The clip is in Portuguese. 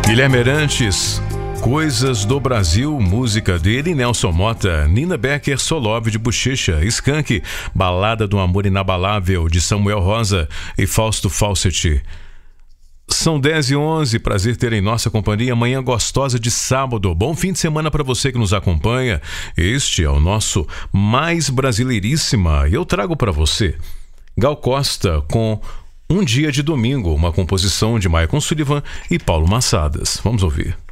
Guilherme Arantes, Coisas do Brasil, música dele, Nelson Mota, Nina Becker, Solove de Bochecha, Skank, Balada do Amor Inabalável, de Samuel Rosa e Fausto Fawcett. São 10h11, prazer ter em nossa companhia, manhã gostosa de sábado. Bom fim de semana para você que nos acompanha. Este é o nosso Mais Brasileiríssima e eu trago para você Gal Costa com Um Dia de Domingo, uma composição de Maicon Sullivan e Paulo Massadas. Vamos ouvir.